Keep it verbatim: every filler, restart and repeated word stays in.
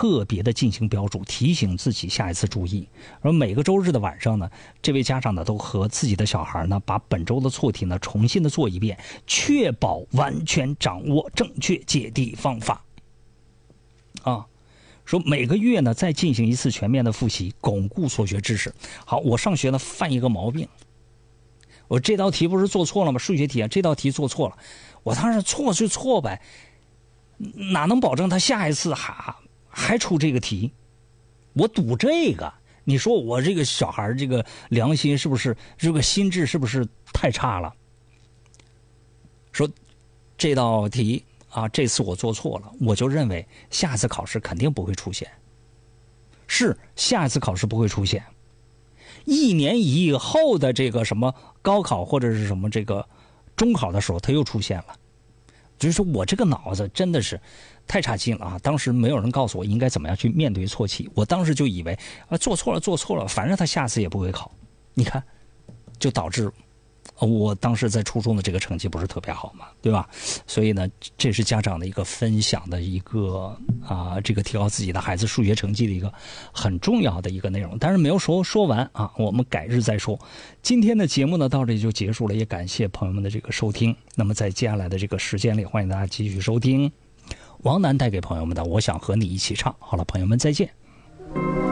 特别的进行标注，提醒自己下一次注意。而每个周日的晚上呢，这位家长呢都和自己的小孩呢把本周的错题呢重新的做一遍，确保完全掌握正确解题方法。啊，说每个月呢再进行一次全面的复习，巩固所学知识。好，我上学呢犯一个毛病，我这道题不是做错了吗？数学题啊，这道题做错了，我当时错就错呗，哪能保证他下一次还还出这个题？我赌这个，你说我这个小孩这个良心是不是，这个心智是不是太差了？说这道题啊，这次我做错了，我就认为下次考试肯定不会出现。是下一次考试不会出现，一年以后的这个什么高考或者是什么这个中考的时候，它又出现了。就是说我这个脑子真的是太差劲了啊！当时没有人告诉我应该怎么样去面对错题，我当时就以为啊做错了做错了，反正他下次也不会考。你看，就导致我当时在初中的这个成绩不是特别好嘛，对吧？所以呢，这是家长的一个分享的一个啊，这个提高自己的孩子数学成绩的一个很重要的一个内容。但是没有说说完啊，我们改日再说。今天的节目呢到这里就结束了，也感谢朋友们的这个收听。那么在接下来的这个时间里，欢迎大家继续收听王楠带给朋友们的《我想和你一起唱》。好了，朋友们再见。